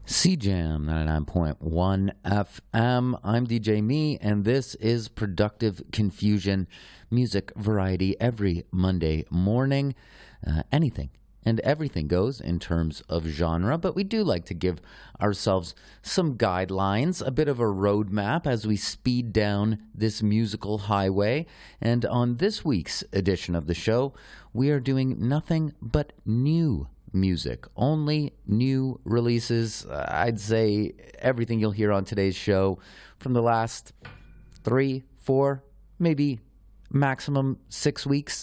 CJAM 99.1 FM. I'm DJ Me, and this is Productive Confusion music variety every Monday morning. Anything and everything goes in terms of genre, but we do like to give ourselves some guidelines, a bit of a roadmap as we speed down this musical highway. And on this week's edition of the show, we are doing nothing but new music, only new releases. I'd say everything you'll hear on today's show from the last 3, 4, maybe maximum 6 weeks.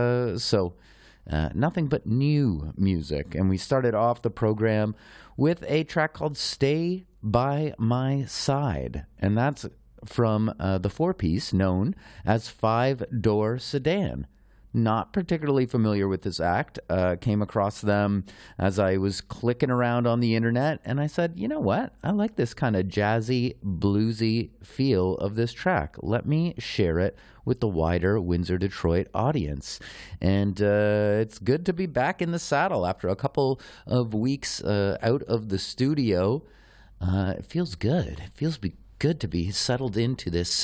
Nothing but new music. And we started off the program with a track called Stay By My Side. And that's from the 4-piece known as Five Door Sedan. Not particularly familiar with this act. Came across them as I was clicking around on the internet, and I said, you know what? I like this kind of jazzy, bluesy feel of this track. Let me share it with the wider Windsor, Detroit audience. And it's good to be back in the saddle after a couple of weeks out of the studio. It feels good. It feels good to be settled into this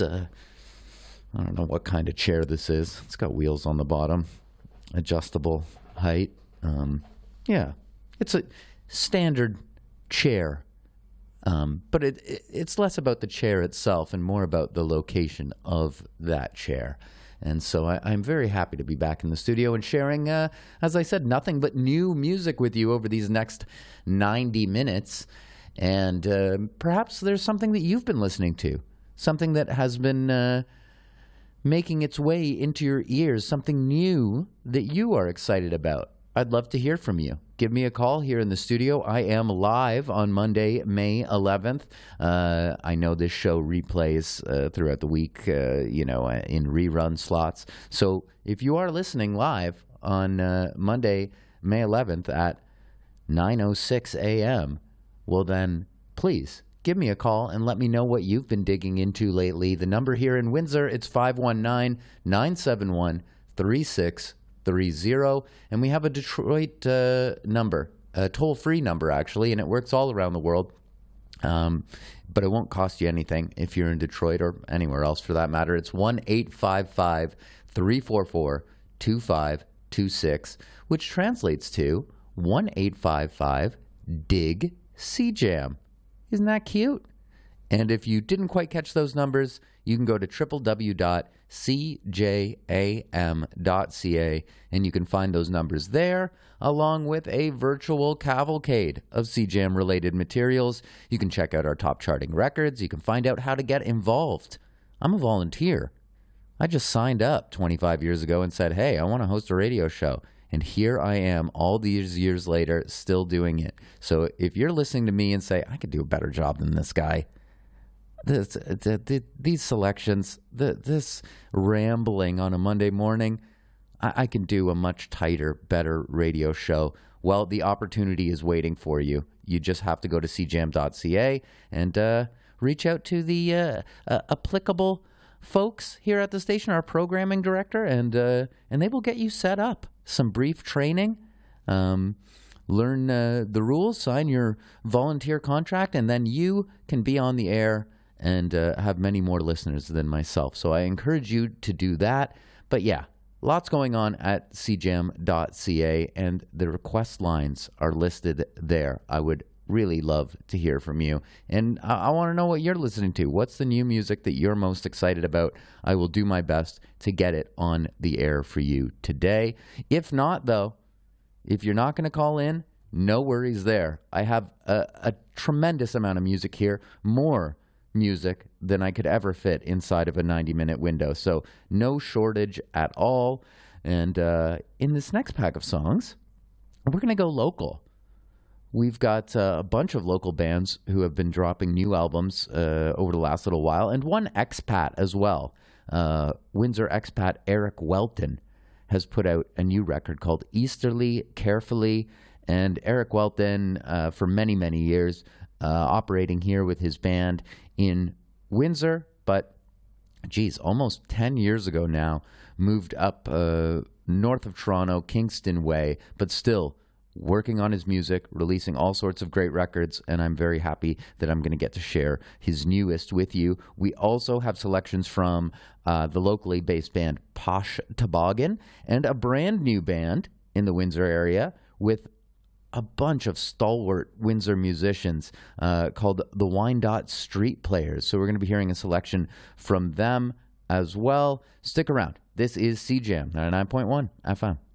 I don't know what kind of chair this is. It's got wheels on the bottom, adjustable height. It's a standard chair, but it's less about the chair itself and more about the location of that chair. And so I'm very happy to be back in the studio and sharing, as I said, nothing but new music with you over these next 90 minutes. And perhaps there's something that you've been listening to, something that has been making its way into your ears, something new that you are excited about. I'd love to hear from you. Give me a call here in the studio. I am live on Monday, May 11th. I know this show replays throughout the week, in rerun slots. So if you are listening live on Monday, May 11th at 9:06 a.m., well then, please give me a call and let me know what you've been digging into lately. The number here in Windsor, it's 519-971-3630. And we have a Detroit number, a toll-free number, actually, and it works all around the world. But it won't cost you anything if you're in Detroit or anywhere else for that matter. It's 1-855-344-2526, which translates to 1-855-DIG-CJAM. Isn't that cute? And if you didn't quite catch those numbers, you can go to www.cjam.ca and you can find those numbers there, along with a virtual cavalcade of CJAM related materials. You can check out our top charting records. You can find out how to get involved. I'm a volunteer. I just signed up 25 years ago and said, hey, I want to host a radio show. And here I am all these years later still doing it. So if you're listening to me and say, I could do a better job than this guy, these selections, this rambling on a Monday morning, I can do a much tighter, better radio show. Well, the opportunity is waiting for you. You just have to go to cjam.ca and reach out to the applicable folks here at the station, our programming director, and they will get you set up. Some brief training, learn the rules, sign your volunteer contract, and then you can be on the air and have many more listeners than myself. So I encourage you to do that. But yeah, lots going on at cjam.ca, and the request lines are listed there. I would really love to hear from you. And I want to know what you're listening to. What's the new music that you're most excited about? I will do my best to get it on the air for you today. If not, though, if you're not going to call in, no worries there. I have a tremendous amount of music here, more music than I could ever fit inside of a 90-minute window. So no shortage at all. And in this next pack of songs, we're going to go local. We've got a bunch of local bands who have been dropping new albums over the last little while, and one expat as well. Windsor expat Eric Welton has put out a new record called Easterly Carefully, and Eric Welton, for many, many years, operating here with his band in Windsor, but, almost 10 years ago now, moved up north of Toronto, Kingston way, but still working on his music, releasing all sorts of great records, and I'm very happy that I'm going to get to share his newest with you. We also have selections from the locally based band Posh Toboggan and a brand new band in the Windsor area with a bunch of stalwart Windsor musicians called the Wyandotte Street Players. So we're going to be hearing a selection from them as well. Stick around. This is CJAM 99.1 FM.